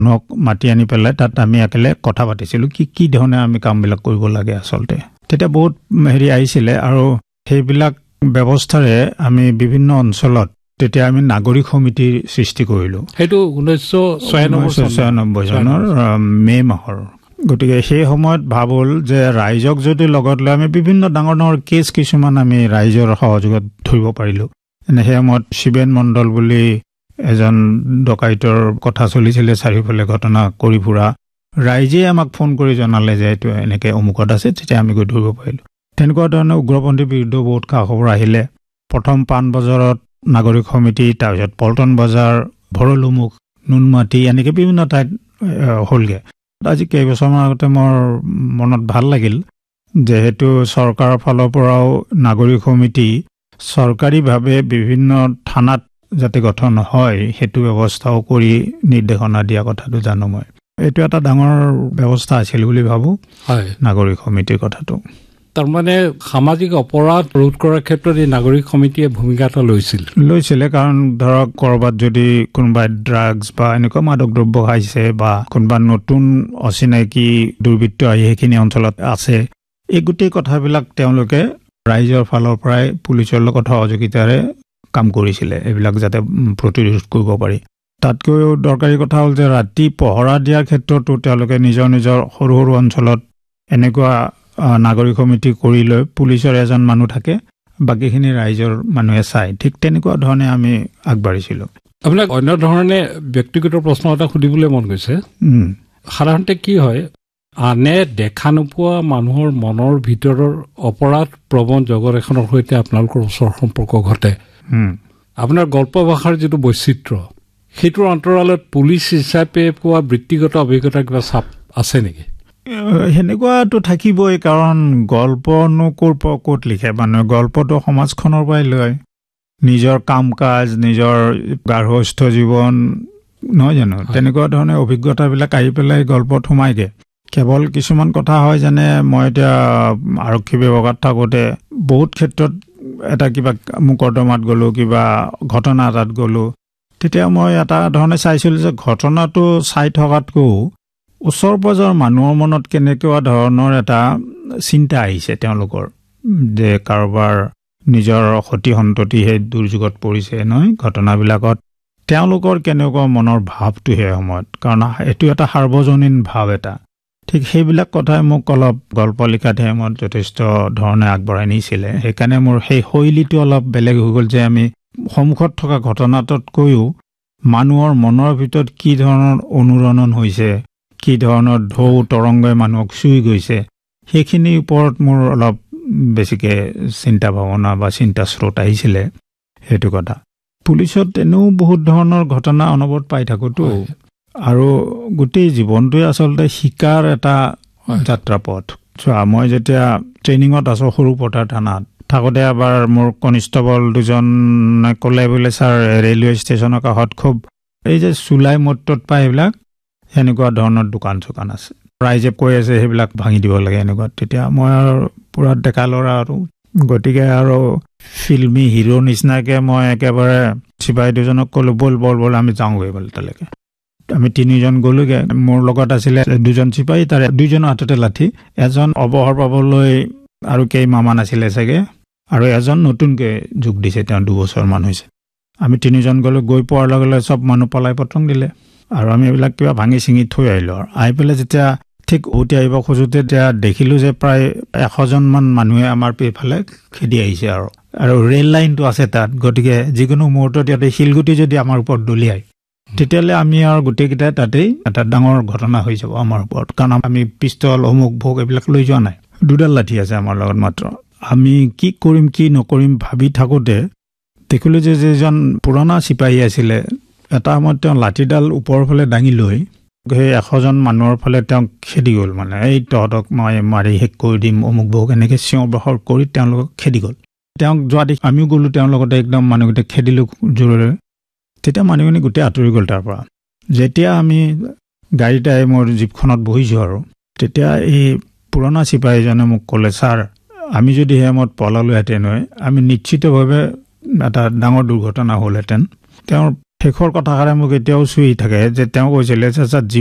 মানুহক মাতি আনি পেলাই তাত আমি একেলে কথা পাতিছিলোঁ কি ধৰণে আমি কামবিলাক কৰিব লাগে আচলতে। তেতিয়া বহুত আহিছিলে আৰু সেইবিলাক ব্যৱস্থাৰে আমি বিভিন্ন অঞ্চলত তেতিয়া আমি নাগৰিক সমিতিৰ সৃষ্টি কৰিলোঁ। সেইটো 1996 চনৰ মে মাহৰ। গতিকে সেই সময়ত ভাব হ'ল যে ৰাইজক যদি লগত লৈ আমি বিভিন্ন ডাঙৰ ডাঙৰ কেছ কিছুমান আমি ৰাইজৰ সহযোগত ধৰিব পাৰিলোঁ। এনে সেই সময়ত শিৱেন মণ্ডল বুলি এজন ডকাইতৰ কথা চলিছিলে, চাৰিওফালে ঘটনা কৰি ফুৰা। ৰাইজে আমাক ফোন কৰি জনালে যে এইটো এনেকৈ অমুকত আছে, তেতিয়া আমি গৈ ধৰিব পাৰিলোঁ। তেনেকুৱা ধৰণে উগ্ৰপন্থীৰ বিৰুদ্ধে বহুত খা খবৰ আহিলে। প্ৰথম পাণবজাৰত নাগৰিক সমিতি, তাৰপিছত পল্টন বজাৰ, ভৰলুমুখ, নুনমাটি, এনেকৈ বিভিন্ন ঠাইত হ'লগৈ। আজি কেইবছৰমান আগতে মোৰ মনত ভাল লাগিল যে সেইটো চৰকাৰৰ ফালৰ পৰাও নাগৰিক সমিতি চৰকাৰীভাৱে বিভিন্ন থানাত যাতে গঠন হয় সেইটো ব্যৱস্থাও কৰি নিৰ্দেশনা দিয়া কথাটো জানো মই। এইটো এটা ডাঙৰ ব্যৱস্থা আছিল বুলি ভাবোঁ নাগৰিক সমিতিৰ কথাটো। তাৰমানে সামাজিক অপৰাধ ৰোধ কৰাৰ ক্ষেত্ৰত এই নাগৰিক সমিতিয়ে ভূমিকা এটা লৈছিলে। কাৰণ ধৰক ক'ৰবাত যদি কোনোবাই ড্ৰাগছ বা এনেকুৱা মাদক দ্ৰব্য খাইছে বা কোনোবা নতুন অচিনাকি দুৰ্বৃত্ত আহি সেইখিনি অঞ্চলত আছে, এই গোটেই কথাবিলাক তেওঁলোকে ৰাইজৰ ফালৰ পৰাই পুলিচৰ লগত সহযোগিতাৰে কাম কৰিছিলে, এইবিলাক যাতে প্ৰতিৰোধ কৰিব পাৰি। তাতকৈও দৰকাৰী কথা হ'ল যে ৰাতি পহৰা দিয়াৰ ক্ষেত্ৰতো তেওঁলোকে নিজৰ নিজৰ সৰু সৰু অঞ্চলত এনেকুৱা নাগৰিক সমিতি কৰি লৈ পুলিচৰ এজন মানুহ থাকে, বাকীখিনি ৰাইজৰ মানুহে চায়। ঠিক তেনেকুৱা ধৰণে আমি আগবাঢ়িছিলোঁ। আপোনাক অন্য ধৰণে ব্যক্তিগত প্ৰশ্ন এটা সুধিবলৈ মন গৈছে। সাধাৰণতে কি হয়, আনে দেখা নোপোৱা মানুহৰ মনৰ ভিতৰৰ অপৰাধ প্ৰৱণ জগত এখনৰ সৈতে আপোনালোকৰ ওচৰ সম্পৰ্ক ঘটে। আপোনাৰ গল্প ভাষাৰ যিটো বৈচিত্ৰ্য, সেইটোৰ অন্তৰালত পুলিচ হিচাপে পোৱা বৃত্তিগত অভিজ্ঞতা কিবা চাপ আছে নেকি? সেনেকুৱাটো থাকিবই, কাৰণ গল্পনো ক'ত লিখে মানুহে। গল্পটো সমাজখনৰ পৰাই লয়, নিজৰ কাম কাজ, নিজৰ গাৰ্হস্থ জীৱন, নহয় জানো? তেনেকুৱা ধৰণে অভিজ্ঞতাবিলাক আহি পেলাই গল্পত সোমাইগে। কেৱল কিছুমান কথা হয়, যেনে মই এতিয়া আৰক্ষী বিভাগত থাকোঁতে বহুত ক্ষেত্ৰত এটা কিবা মোকৰ্দমাত গ'লোঁ, কিবা ঘটনা এটাত গ'লোঁ, তেতিয়া মই এটা ধৰণে চাইছিলোঁ যে ঘটনাটো চাই থকাতকৈও ওচৰ পাজৰৰ মানুহৰ মনত কেনেকুৱা ধৰণৰ এটা চিন্তা আহিছে তেওঁলোকৰ, যে কাৰোবাৰ নিজৰ সতি সন্ততি সেই দুৰ্যোগত পৰিছে নহয়, ঘটনাবিলাকত তেওঁলোকৰ কেনেকুৱা মনৰ ভাৱটো সেই সময়ত, কাৰণ এইটো এটা সাৰ্বজনীন ভাৱ এটা। ঠিক সেইবিলাক কথাই মোক অলপ গল্প লিখাত সেই সময়ত যথেষ্ট ধৰণে আগবঢ়াই নিছিলে। সেইকাৰণে মোৰ সেই শৈলীটো অলপ বেলেগ হৈ গ'ল, যে আমি সন্মুখত থকা ঘটনাটোতকৈও মানুহৰ মনৰ ভিতৰত কি ধৰণৰ অনুৰণন হৈছে, কি ধৰণৰ ঢৌ তৰংগই মানুহক চুই গৈছে, সেইখিনিৰ ওপৰত মোৰ অলপ বেছিকৈ চিন্তা ভাৱনা বা চিন্তা স্ৰোত আহিছিলে। সেইটো কথা। পুলিচত এনেও বহুত ধৰণৰ ঘটনা অনবৰত পাই থাকোঁতো, আৰু গোটেই জীৱনটোৱে আচলতে শিকাৰ এটা যাত্ৰাপথ। চোৱা, মই যেতিয়া ট্ৰেইনিঙত আছোঁ সৰুপথাৰ থানাত থাকোঁতে এবাৰ মোৰ কনিষ্টবল দুজনে ক'লে বোলে, ছাৰ ৰেলৱে ষ্টেচনৰ কাষত খুব এই যে চুলাই মদত পায় সেইবিলাক, সেনেকুৱা ধৰণৰ দোকান চোকান আছে, ৰাইজে কৈ আছে সেইবিলাক ভাঙি দিব লাগে এনেকুৱা। তেতিয়া মই আৰু পূৰা ডেকা ল'ৰা, আৰু গতিকে আৰু ফিল্মি হিৰো নিচিনাকৈ মই একেবাৰে চিপাহী দুজনক ক'লোঁ, বল আমি যাওঁগৈ বোলে তালৈকে। আমি তিনিজন গ'লোগৈ। মোৰ লগত আছিলে দুজন চিপাহী, তাৰে দুইজনৰ হাততে লাঠি, এজন অৱসৰ পাবলৈ আৰু কেইমাহমান আছিলে চাগে, আৰু এজন নতুনকৈ যোগ দিছে, তেওঁ 2 বছৰমান হৈছে। আমি তিনিজন গ'লোঁ। গৈ পোৱাৰ লগে লগে চব মানুহ পলাই পতং দিলে, আৰু আমি এইবিলাক কিবা ভাঙি চিঙি থৈ আহিলোঁ। আৰু আহি পেলাই যেতিয়া ঠিক উঠি আহিব খোজোতে তেতিয়া দেখিলোঁ যে প্ৰায় 100জনমান মানুহে আমাৰ পিছফালে খেদি আহিছে, আৰু ৰেল লাইনটো আছে তাত। গতিকে যিকোনো মুহূৰ্তত ইয়াতে শিলগুটি যদি আমাৰ ওপৰত দলিয়ায়, তেতিয়াহ'লে আমি আৰু গোটেইকেইটাই তাতেই এটা ডাঙৰ ঘটনা হৈ যাব আমাৰ ওপৰত, কাৰণ আমি পিষ্টল, অমুক ভোগ এইবিলাক লৈ যোৱা নাই, 2ডাল লাঠি আছে আমাৰ লগত মাত্ৰ। আমি কি কৰিম কি নকৰিম ভাবি থাকোঁতে দেখিলোঁ যে যিজন পুৰণা চিপাহী আছিলে, এটা সময়ত তেওঁ লাঠিডাল ওপৰৰ ফালে দাঙি লৈ সেই 100জন মানুহৰ ফালে তেওঁক খেদি গ'ল। মানে এই তহঁতক মই মাৰি শেষ কৰি দিম, অমুক বহু এনেকৈ চিঞৰ বাখৰ কৰি তেওঁলোকক খেদি গ'ল। তেওঁক যোৱা দেখি আমিও গ'লোঁ তেওঁৰ লগতে, একদম মানুহকেইটা খেদিলোঁ জোৰেৰে। তেতিয়া মানুহখিনি গোটেই আঁতৰি গ'ল তাৰ পৰা। যেতিয়া আমি গাড়ীতে আহি মোৰ জীপখনত বহিছোঁ, আৰু তেতিয়া এই পুৰণা চিপাহীজনে মোক ক'লে, ছাৰ আমি যদি সেই সময়ত পলালোহেঁতেন, আমি নিশ্চিতভাৱে এটা ডাঙৰ দুৰ্ঘটনা হ'লহেঁতেন। তেওঁৰ শেষৰ কথাষাৰে মোক এতিয়াও চুই থাকে যে তেওঁ কৈছিলে যে